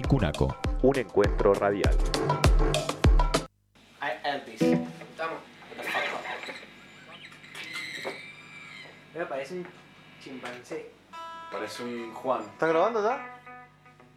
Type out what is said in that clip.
Cunaco. Un encuentro radial. Elvis. Estamos. Me parece un chimpancé. Parece un Juan. ¿Está grabando ya?